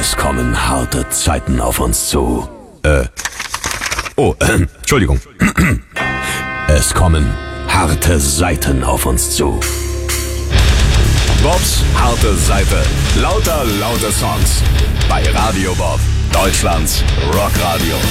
Es kommen harte Zeiten auf uns zu. Entschuldigung. Es kommen harte Seiten auf uns zu. Bobs harte Seite. Lauter laute Songs. Bei Radio Bob, Deutschlands Rockradio.